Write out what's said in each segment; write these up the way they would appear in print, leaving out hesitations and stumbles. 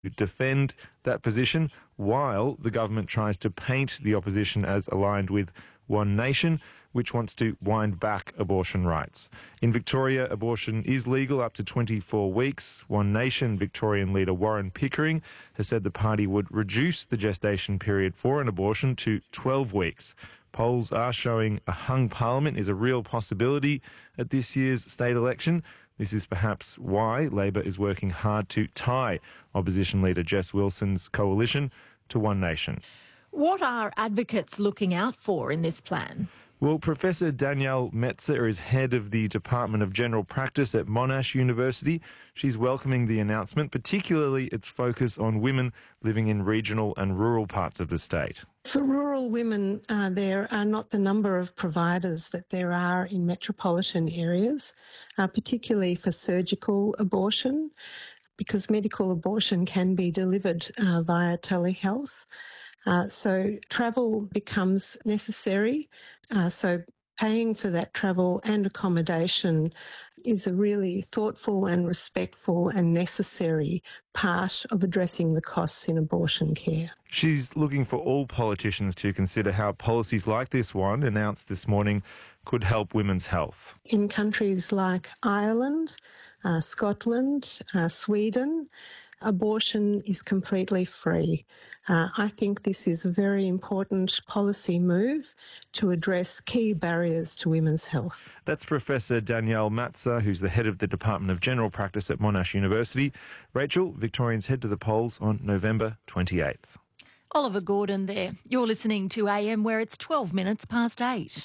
defend that position, while the government tries to paint the opposition as aligned with One Nation, which wants to wind back abortion rights. In Victoria, abortion is legal up to 24 weeks. One Nation Victorian leader Warren Pickering has said the party would reduce the gestation period for an abortion to 12 weeks. Polls are showing a hung parliament is a real possibility at this year's state election. This is perhaps why Labor is working hard to tie opposition leader Jess Wilson's coalition to One Nation. What are advocates looking out for in this plan? Well, Professor Danielle Metzer is head of the Department of General Practice at Monash University. She's welcoming the announcement, particularly its focus on women living in regional and rural parts of the state. For rural women, there are not the number of providers that there are in metropolitan areas, particularly for surgical abortion, because medical abortion can be delivered via telehealth. So travel becomes necessary. So paying for that travel and accommodation is a really thoughtful and respectful and necessary part of addressing the costs in abortion care. She's looking for all politicians to consider how policies like this one, announced this morning, could help women's health. In countries like Ireland, Scotland, Sweden, abortion is completely free. I think this is a very important policy move to address key barriers to women's health. That's Professor Danielle Metzer, who's the head of the Department of General Practice at Monash University. Rachel, Victorians head to the polls on November 28th. Oliver Gordon there. You're listening to AM, where it's 12 minutes past 8.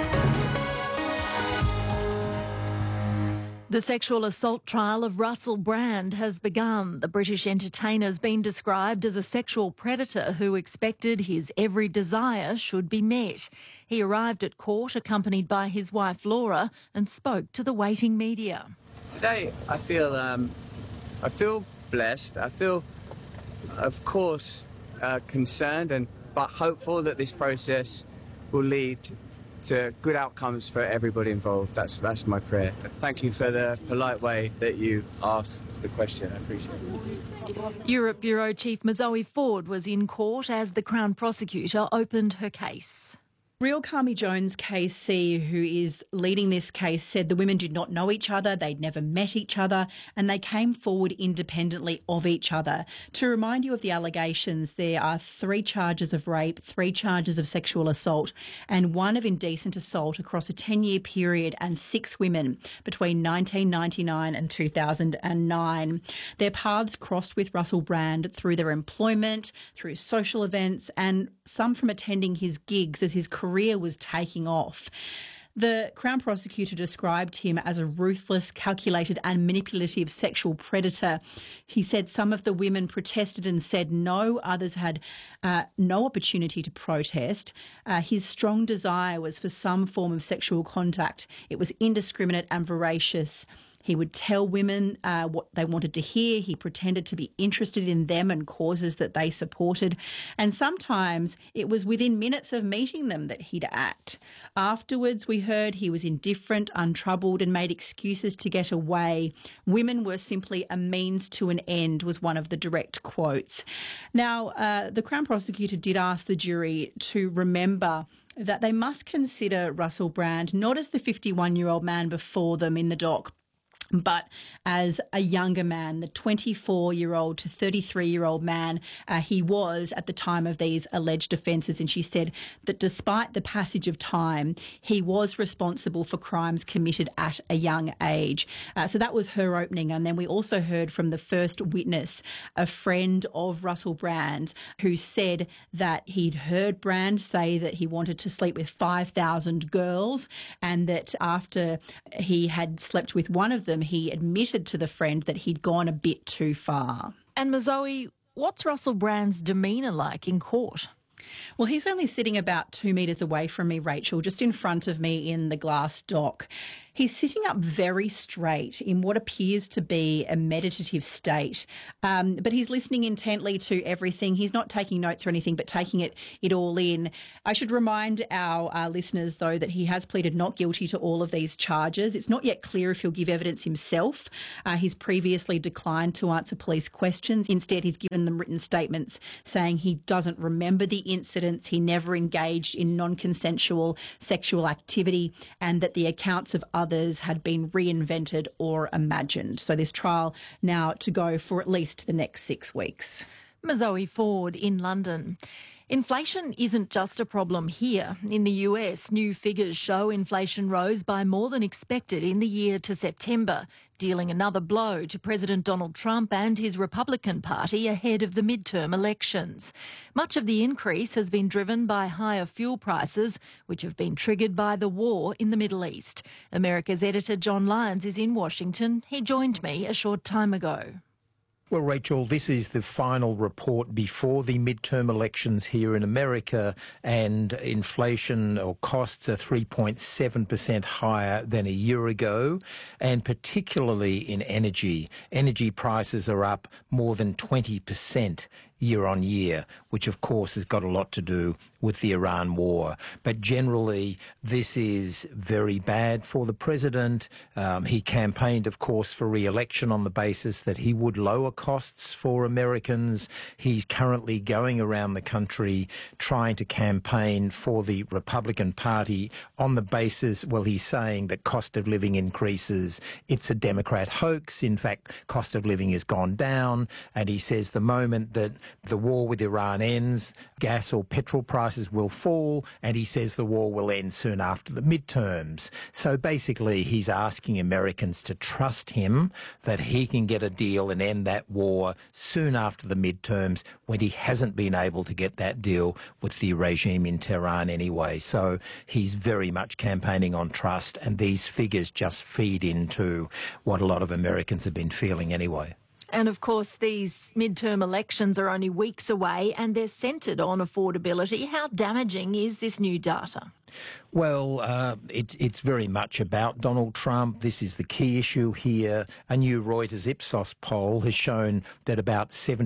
The sexual assault trial of Russell Brand has begun. The British entertainer's been described as a sexual predator who expected his every desire should be met. He arrived at court accompanied by his wife Laura and spoke to the waiting media. Today I feel blessed. I feel, of course, concerned but hopeful that this process will lead to good outcomes for everybody involved. That's my prayer. Thank you for the polite way that you asked the question. I appreciate it. Europe Bureau Chief Mazoe Ford was in court as the Crown Prosecutor opened her case. Real Carmi Jones KC, who is leading this case, said the women did not know each other, they'd never met each other, and they came forward independently of each other. To remind you of the allegations, there are 3 charges of rape, 3 charges of sexual assault, and 1 of indecent assault across a 10-year period, and 6 women between 1999 and 2009. Their paths crossed with Russell Brand through their employment, through social events, and some from attending his gigs as his career was taking off. The Crown Prosecutor described him as a ruthless, calculated and manipulative sexual predator. He said some of the women protested and said no, others had no opportunity to protest. His strong desire was for some form of sexual contact. It was indiscriminate and voracious. He would tell women what they wanted to hear. He pretended to be interested in them and causes that they supported. And sometimes it was within minutes of meeting them that he'd act. Afterwards, we heard he was indifferent, untroubled, and made excuses to get away. Women were simply a means to an end, was one of the direct quotes. Now, the Crown Prosecutor did ask the jury to remember that they must consider Russell Brand not as the 51-year-old man before them in the dock, but as a younger man, the 24-year-old to 33-year-old man he was at the time of these alleged offences. And she said that despite the passage of time, he was responsible for crimes committed at a young age. So that was her opening. And then we also heard from the first witness, a friend of Russell Brand, who said that he'd heard Brand say that he wanted to sleep with 5,000 girls, and that after he had slept with one of them, he admitted to the friend that he'd gone a bit too far. And Mazoe, what's Russell Brand's demeanour like in court? Well, he's only sitting about 2 metres away from me, Rachel, just in front of me in the glass dock. He's sitting up very straight in what appears to be a meditative state, but he's listening intently to everything. He's not taking notes or anything, but taking it all in. I should remind our listeners, though, that he has pleaded not guilty to all of these charges. It's not yet clear if he'll give evidence himself. He's previously declined to answer police questions. Instead, he's given them written statements saying he doesn't remember the incidents, he never engaged in non-consensual sexual activity, and that the accounts of others had been reinvented or imagined. So this trial now to go for at least the next 6 weeks. Zoe Ford in London. Inflation isn't just a problem here. In the US, new figures show inflation rose by more than expected in the year to September, dealing another blow to President Donald Trump and his Republican Party ahead of the midterm elections. Much of the increase has been driven by higher fuel prices, which have been triggered by the war in the Middle East. America's editor John Lyons is in Washington. He joined me a short time ago. Well, Rachel, this is the final report before the midterm elections here in America, and inflation or costs are 3.7% higher than a year ago, and particularly in energy. Energy prices are up more than 20% year on year, which of course has got a lot to do with the Iran war. But generally, this is very bad for the president. He campaigned, of course, for re-election on the basis that he would lower costs for Americans. He's currently going around the country trying to campaign for the Republican Party on the basis, well, he's saying that cost of living increases. It's a Democrat hoax. In fact, cost of living has gone down. And he says the moment that the war with Iran ends, gas or petrol prices will fall, and he says the war will end soon after the midterms. So basically, he's asking Americans to trust him that he can get a deal and end that war soon after the midterms, when he hasn't been able to get that deal with the regime in Tehran anyway. So he's very much campaigning on trust, and these figures just feed into what a lot of Americans have been feeling anyway. And of course, these midterm elections are only weeks away and they're centred on affordability. How damaging is this new data? Well, it's very much about Donald Trump. This is the key issue here. A new Reuters Ipsos poll has shown that about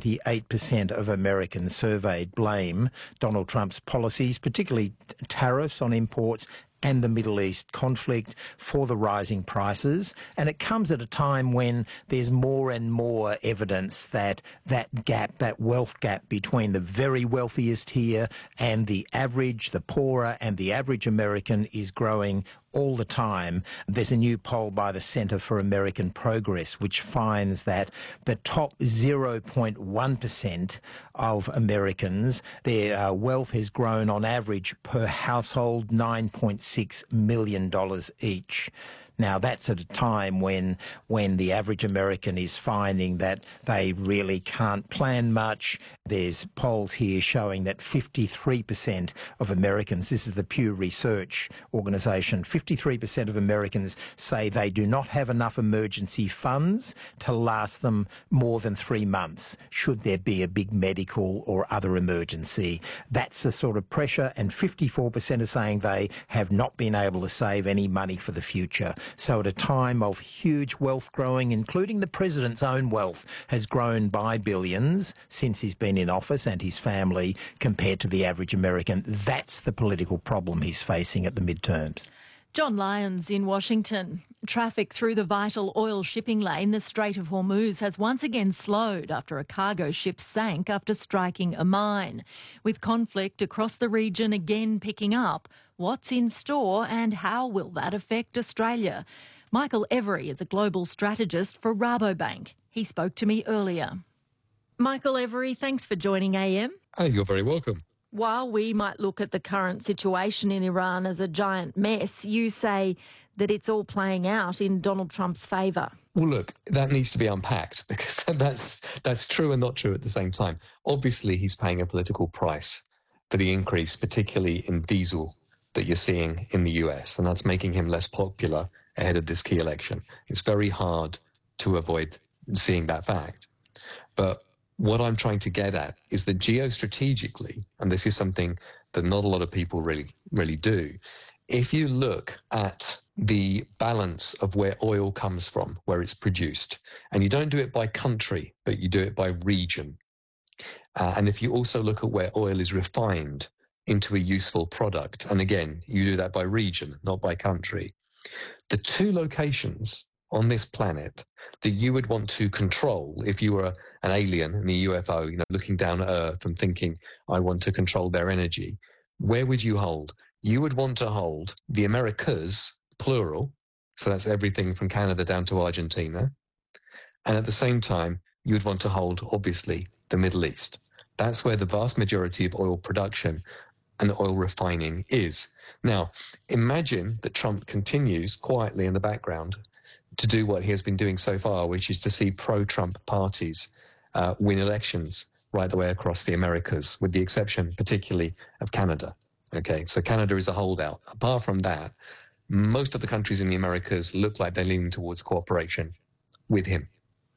78% of Americans surveyed blame Donald Trump's policies, particularly tariffs on imports and the Middle East conflict, for the rising prices. And it comes at a time when there's more and more evidence that that wealth gap between the very wealthiest here and the average, the poorer and the average American is growing all the time. There's a new poll by the Center for American Progress which finds that the top 0.1% of Americans, their wealth has grown on average per household $9.6 million each. Now, that's at a time when the average American is finding that they really can't plan much. There's polls here showing that 53% of Americans, this is the Pew Research organisation, 53% of Americans say they do not have enough emergency funds to last them more than 3 months, should there be a big medical or other emergency. That's the sort of pressure, and 54% are saying they have not been able to save any money for the future. So at a time of huge wealth growing, including the president's own wealth has grown by billions since he's been in office, and his family, compared to the average American, that's the political problem he's facing at the midterms. John Lyons in Washington. Traffic through the vital oil shipping lane, the Strait of Hormuz, has once again slowed after a cargo ship sank after striking a mine. With conflict across the region again picking up, what's in store and how will that affect Australia? Michael Every is a global strategist for Rabobank. He spoke to me earlier. Michael Every, thanks for joining AM. Oh, you're very welcome. While we might look at the current situation in Iran as a giant mess, you say that it's all playing out in Donald Trump's favour. Well, look, that needs to be unpacked, because that's true and not true at the same time. Obviously, he's paying a political price for the increase, particularly in diesel, that you're seeing in the US, and that's making him less popular ahead of this key election. It's very hard to avoid seeing that fact. But what I'm trying to get at is that geostrategically, and this is something that not a lot of people really do, if you look at the balance of where oil comes from, where it's produced, and you don't do it by country, but you do it by region, and if you also look at where oil is refined into a useful product, and again, you do that by region, not by country, the two locations on this planet that you would want to control if you were an alien in a UFO, looking down at Earth and thinking, I want to control their energy, where would you hold? You would want to hold the Americas, plural, so that's everything from Canada down to Argentina, and at the same time, you would want to hold, obviously, the Middle East. That's where the vast majority of oil production and oil refining is. Now, imagine that Trump continues quietly in the background to do what he has been doing so far, which is to see pro-Trump parties win elections right the way across the Americas, with the exception particularly of Canada. Okay, so Canada is a holdout. Apart from that, most of the countries in the Americas look like they're leaning towards cooperation with him.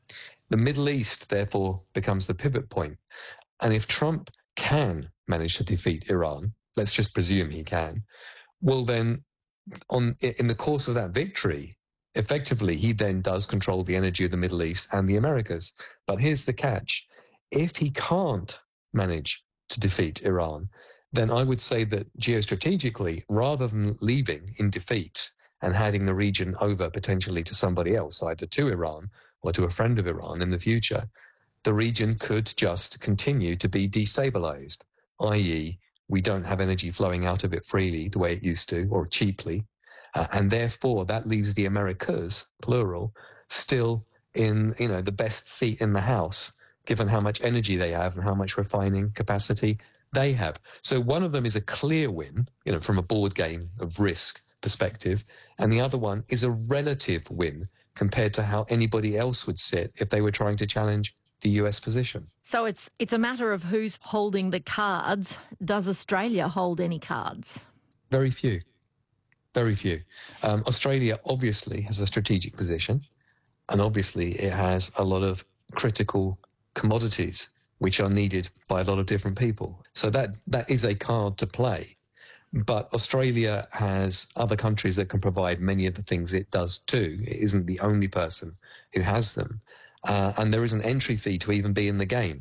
The Middle East, therefore, becomes the pivot point. And if Trump can manage to defeat Iran, let's just presume he can, well then, in the course of that victory, effectively, he then does control the energy of the Middle East and the Americas. But here's the catch. If he can't manage to defeat Iran, then I would say that geostrategically, rather than leaving in defeat and handing the region over potentially to somebody else, either to Iran or to a friend of Iran in the future, the region could just continue to be destabilized, i.e., we don't have energy flowing out of it freely the way it used to, or cheaply, and therefore that leaves the Americas, plural, still in the best seat in the house, given how much energy they have and how much refining capacity they have. So one of them is a clear win, from a board game of risk perspective, and the other one is a relative win compared to how anybody else would sit if they were trying to challenge the US position. So it's a matter of who's holding the cards. Does Australia hold any cards? Very few. Very few. Australia obviously has a strategic position, and obviously it has a lot of critical commodities which are needed by a lot of different people. So that is a card to play. But Australia has other countries that can provide many of the things it does too. It isn't the only person who has them. And there is an entry fee to even be in the game.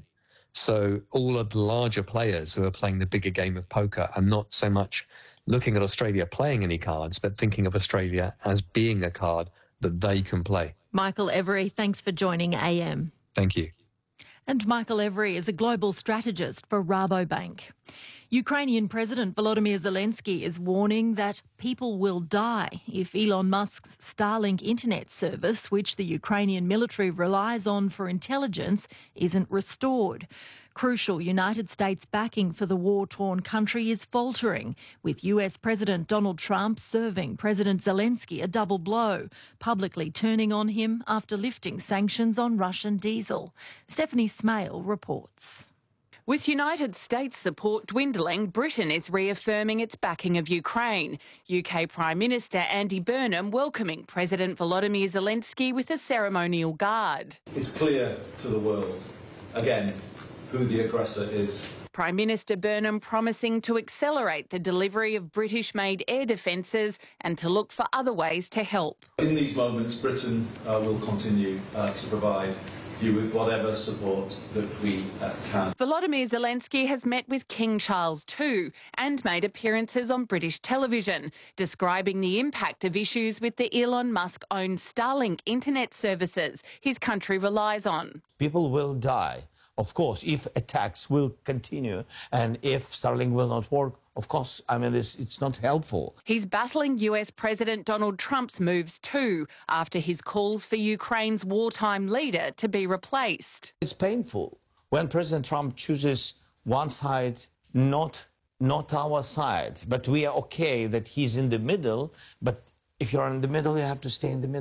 So all of the larger players who are playing the bigger game of poker are not so much looking at Australia playing any cards, but thinking of Australia as being a card that they can play. Michael Every, thanks for joining AM. Thank you. And Michael Every is a global strategist for Rabobank. Ukrainian President Volodymyr Zelensky is warning that people will die if Elon Musk's Starlink internet service, which the Ukrainian military relies on for intelligence, isn't restored. Crucial United States backing for the war-torn country is faltering, with US President Donald Trump serving President Zelensky a double blow, publicly turning on him after lifting sanctions on Russian diesel. Stephanie Smale reports. With United States support dwindling, Britain is reaffirming its backing of Ukraine. UK Prime Minister Andy Burnham welcoming President Volodymyr Zelensky with a ceremonial guard. It's clear to the world, again, who the aggressor is. Prime Minister Burnham promising to accelerate the delivery of British-made air defences and to look for other ways to help. In these moments, Britain will continue to provide you with whatever support that we can. Volodymyr Zelensky has met with King Charles II and made appearances on British television, describing the impact of issues with the Elon Musk-owned Starlink internet services his country relies on. People will die, of course, if attacks will continue and if Starlink will not work. Of course, it's not helpful. He's battling US President Donald Trump's moves too, after his calls for Ukraine's wartime leader to be replaced. It's painful when President Trump chooses one side, not our side. But we are okay that he's in the middle. But if you're in the middle, you have to stay in the middle.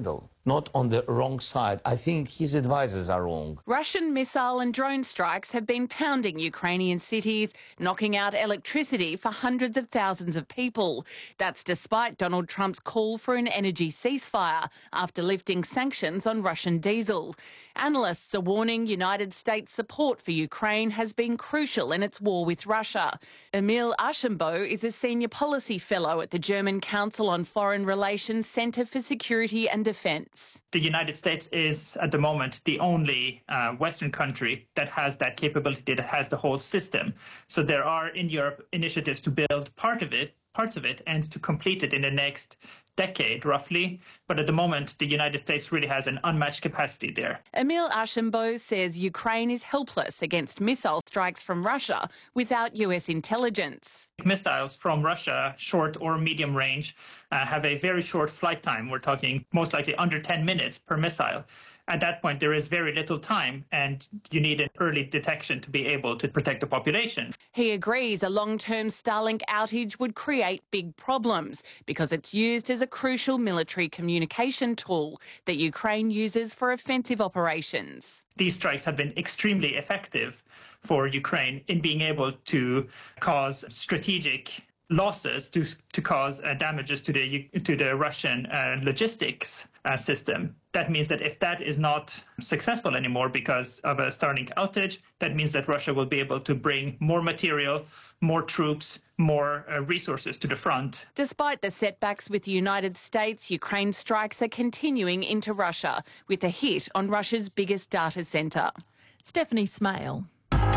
not on the wrong side. I think his advisors are wrong. Russian missile and drone strikes have been pounding Ukrainian cities, knocking out electricity for hundreds of thousands of people. That's despite Donald Trump's call for an energy ceasefire after lifting sanctions on Russian diesel. Analysts are warning United States support for Ukraine has been crucial in its war with Russia. Emil Archambault is a senior policy fellow at the German Council on Foreign Relations Centre for Security and Defence. The United States is, at the moment, the only Western country that has that capability, that has the whole system. So there are in Europe initiatives to build parts of it, and to complete it in the next decade, roughly. But at the moment, the United States really has an unmatched capacity there. Emil Archambault says Ukraine is helpless against missile strikes from Russia without US intelligence. Missiles from Russia, short or medium range, have a very short flight time. We're talking most likely under 10 minutes per missile. At that point, there is very little time, and you need an early detection to be able to protect the population. He agrees a long-term Starlink outage would create big problems because it's used as a crucial military communication tool that Ukraine uses for offensive operations. These strikes have been extremely effective for Ukraine in being able to cause strategic losses, to cause damages to the Russian logistics system. That means that if that is not successful anymore because of a Starlink outage, that means that Russia will be able to bring more material, more troops, more resources to the front. Despite the setbacks with the United States, Ukraine strikes are continuing into Russia with a hit on Russia's biggest data centre. Stephanie Smale.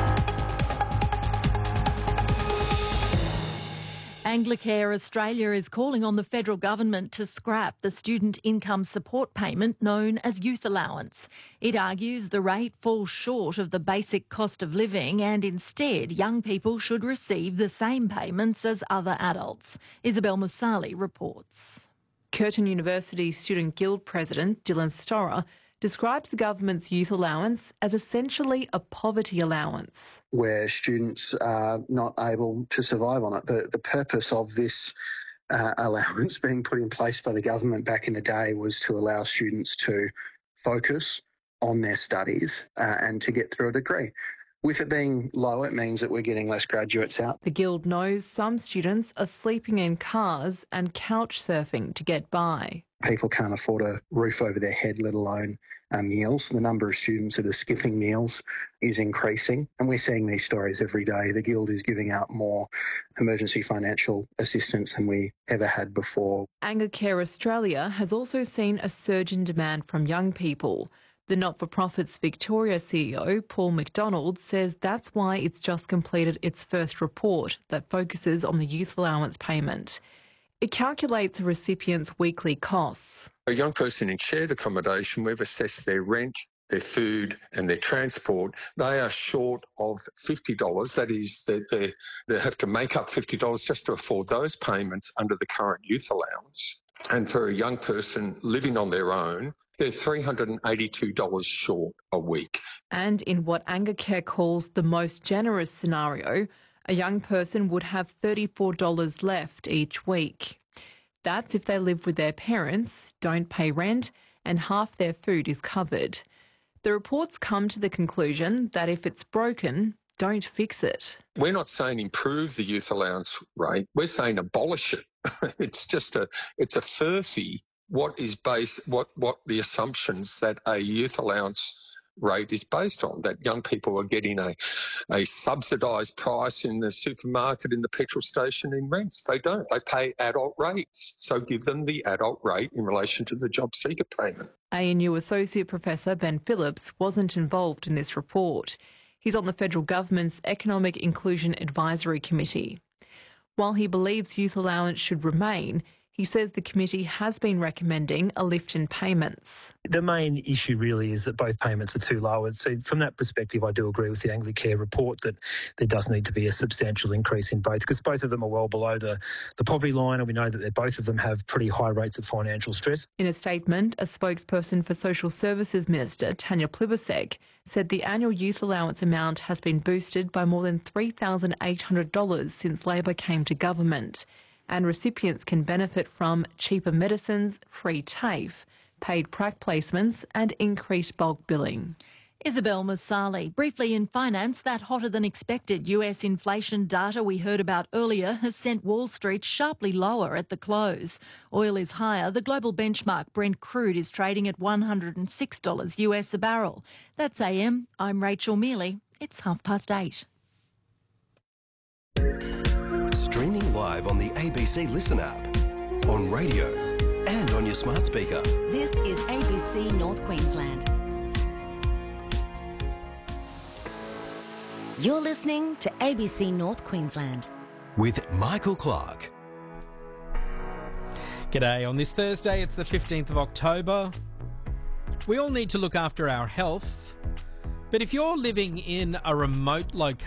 Anglicare Australia is calling on the federal government to scrap the student income support payment known as youth allowance. It argues the rate falls short of the basic cost of living and instead young people should receive the same payments as other adults. Isabel Musali reports. Curtin University Student Guild President Dylan Storer describes the government's youth allowance as essentially a poverty allowance, where students are not able to survive on it. The purpose of this allowance being put in place by the government back in the day was to allow students to focus on their studies and to get through a degree. With it being low, it means that we're getting less graduates out. The Guild knows some students are sleeping in cars and couch surfing to get by. People can't afford a roof over their head, let alone meals. The number of students that are skipping meals is increasing, and we're seeing these stories every day. The Guild is giving out more emergency financial assistance than we ever had before. Anglicare Australia has also seen a surge in demand from young people. The not-for-profit's Victoria CEO, Paul McDonald, says that's why it's just completed its first report that focuses on the youth allowance payment. It calculates a recipient's weekly costs. A young person in shared accommodation, we've assessed their rent, their food and their transport. They are short of $50. That is, they have to make up $50 just to afford those payments under the current youth allowance. And for a young person living on their own, they're $382 short a week. And in what Anglicare calls the most generous scenario, a young person would have $34 left each week. That's if they live with their parents, don't pay rent, and half their food is covered. The reports come to the conclusion that if it's broken, don't fix it. We're not saying improve the youth allowance rate. We're saying abolish it. It's a furphy what the assumptions that a youth allowance rate is based on, that young people are getting a subsidised price in the supermarket, in the petrol station, in rents. They don't. They pay adult rates. So give them the adult rate in relation to the job seeker payment. ANU Associate Professor Ben Phillips wasn't involved in this report. He's on the federal government's Economic Inclusion Advisory Committee. While he believes youth allowance should remain, he says the committee has been recommending a lift in payments. The main issue really is that both payments are too low. So from that perspective, I do agree with the Anglicare report that there does need to be a substantial increase in both, because both of them are well below the poverty line, and we know that both of them have pretty high rates of financial stress. In a statement, a spokesperson for Social Services Minister, Tanya Plibersek, said the annual youth allowance amount has been boosted by more than $3,800 since Labor came to government, and recipients can benefit from cheaper medicines, free TAFE, paid prac placements and increased bulk billing. Isabel Masali. Briefly in finance, that hotter than expected US inflation data we heard about earlier has sent Wall Street sharply lower at the close. Oil is higher. The global benchmark Brent crude is trading at $106 US a barrel. That's AM. I'm Rachel Mealy. It's 8:30. Streaming live on the ABC Listen app, on radio and on your smart speaker. This is ABC North Queensland. You're listening to ABC North Queensland. With Michael Clark. G'day. On this Thursday, it's the 15th of October. We all need to look after our health. But if you're living in a remote location,